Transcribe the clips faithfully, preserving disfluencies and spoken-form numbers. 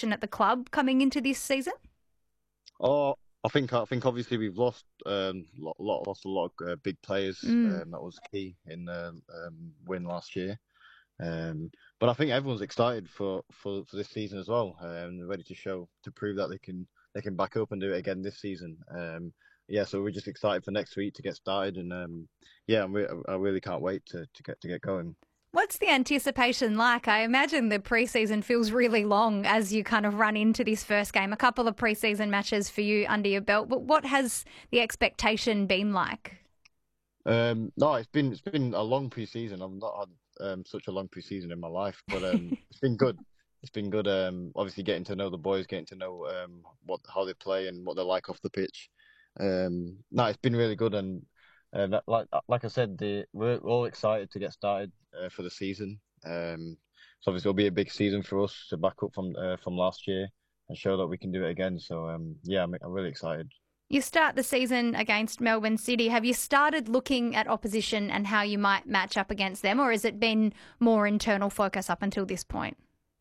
direction at the club coming into this season? Oh, I think I think obviously we've lost um lot, lot lost a lot of uh, big players. Mm. Um, that was key in the um, win last year. Um, but I think everyone's excited for, for, for this season as well. Um, they're ready to show to prove that they can they can back up and do it again this season. Um, yeah, so we're just excited for next week to get started, and um, yeah, I'm re- I really can't wait to, to get to get going. What's the anticipation like? I imagine the preseason feels really long as you kind of run into this first game. A couple of preseason matches for you under your belt, but what has the expectation been like? Um, no, it's been it's been a long preseason. I've not had um, such a long preseason in my life, but um, it's been good. It's been good. Um, obviously, getting to know the boys, getting to know um, what how they play and what they're like off the pitch. Um, no, it's been really good, and uh, that, like like I said, the, we're all excited to get started uh, for the season. Um, so obviously, it'll be a big season for us to back up from uh, from last year and show that we can do it again. So um, yeah, I'm, I'm really excited. You start the season against Melbourne City. Have you started looking at opposition and how you might match up against them, or has it been more internal focus up until this point?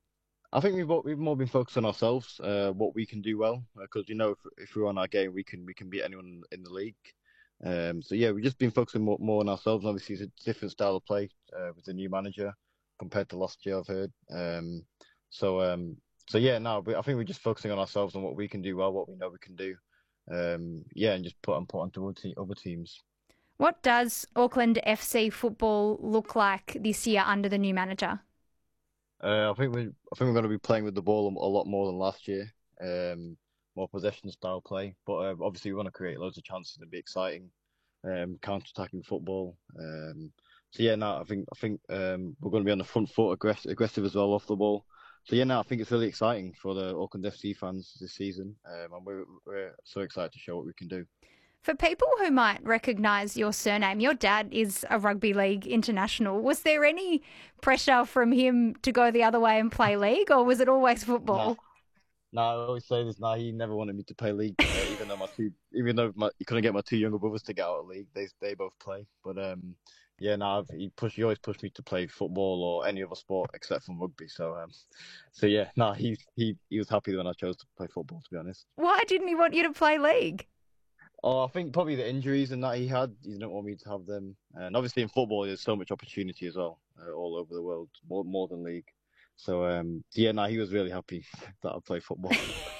I think we've we've more been focused on ourselves, uh, what we can do well, because uh, you know if, if we're on our game, we can we can beat anyone in the league. Um, so yeah, we've just been focusing more, more on ourselves. Obviously, it's a different style of play uh, with the new manager compared to last year, I've heard. Um, so um, so yeah, no, I think we're just focusing on ourselves and what we can do well, what we know we can do. Um, yeah, and just put on put onto other, te- other teams. What does Auckland F C football look like this year under the new manager? Uh, I think we I think we're going to be playing with the ball a lot more than last year. Um, more possession style play, but uh, obviously we want to create loads of chances and be exciting, um, counter-attacking football. Um, so yeah, no, I think I think um, we're going to be on the front foot, aggressive, aggressive as well off the ball. So yeah, no, I think it's really exciting for the Auckland F C fans this season, um, and we're we're so excited to show what we can do. For people who might recognise your surname, your dad is a rugby league international. Was there any pressure from him to go the other way and play league, or was it always football? No, nah, I always say this. Now nah, he never wanted me to play league, uh, even though my two, even though my, he couldn't get my two younger brothers to get out of league. They they both play, but um, yeah, no, nah, he pushed. He always pushed me to play football or any other sport except for rugby. So um, so yeah, no, nah, he he he was happy when I chose to play football. To be honest. Why didn't he want you to play league? Oh, I think probably the injuries and that he had. He didn't want me to have them, and obviously in football there's so much opportunity as well, uh, all over the world, more more than league. So, um, yeah, no, he was really happy that I play football.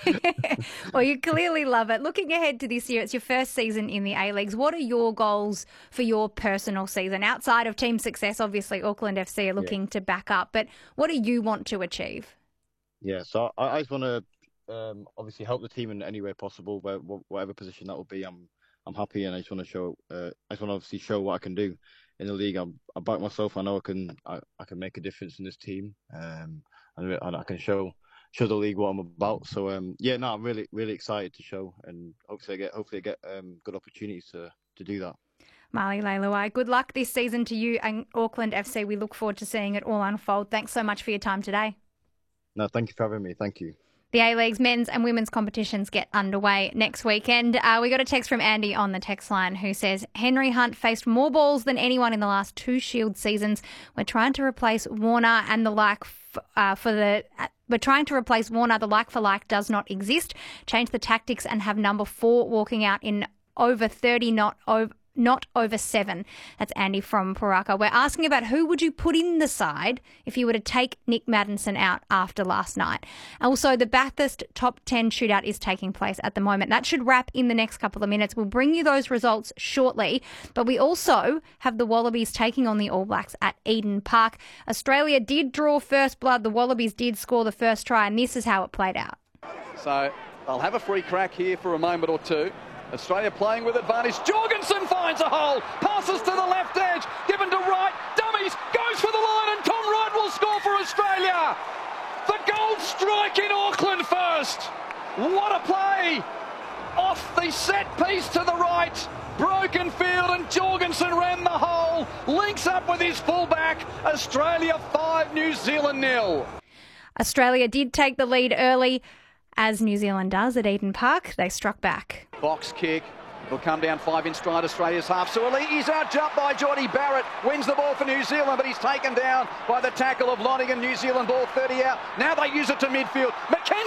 Well, you clearly love it. Looking ahead to this year, it's your first season in the A-Leagues. What are your goals for your personal season? Outside of team success, obviously, Auckland F C are looking yeah. to back up. But what do you want to achieve? Yeah, so I, I just want to um, obviously help the team in any way possible, where, whatever position that will be. I'm I'm happy, and I just want to show. Uh, I just want to obviously show what I can do in the league. I'm, I back myself. I know I can. I, I can make a difference in this team, um, and, and I can show show the league what I'm about. So um, yeah, no, I'm really really excited to show, and hopefully I get hopefully I get um, good opportunities to to do that. Marley Leilua, good luck this season to you and Auckland F C. We look forward to seeing it all unfold. Thanks so much for your time today. No, thank you for having me. Thank you. The A-League's men's and women's competitions get underway next weekend. Uh, we got a text from Andy on the text line who says, Henry Hunt faced more balls than anyone in the last two Shield seasons. We're trying to replace Warner and the like f- uh, for the... Uh, we're trying to replace Warner. The like for like does not exist. Change the tactics and have number four walking out in over thirty, not over... not over seven. That's Andy from Paraka. We're asking about who would you put in the side if you were to take Nick Maddinson out after last night. Also, the Bathurst top ten shootout is taking place at the moment. That should wrap in the next couple of minutes. We'll bring you those results shortly. But we also have the Wallabies taking on the All Blacks at Eden Park. Australia did draw first blood. The Wallabies did score the first try, and this is how it played out. So they'll have a free crack here for a moment or two. Australia playing with advantage. Jorgensen finds a hole. Passes to the left edge. Given to right. Dummies. Goes for the line. And Tom Wright will score for Australia. The gold strike in Auckland first. What a play. Off the set piece to the right. Broken field and Jorgensen ran the hole. Links up with his fullback. Australia five, New Zealand nil. Australia did take the lead early. As New Zealand does at Eden Park, they struck back. Box kick. It'll come down five in stride Australia's half. So he's out jumped by Jordie Barrett. Wins the ball for New Zealand, but he's taken down by the tackle of Lonigan. New Zealand ball thirty out. Now they use it to midfield. McKenzie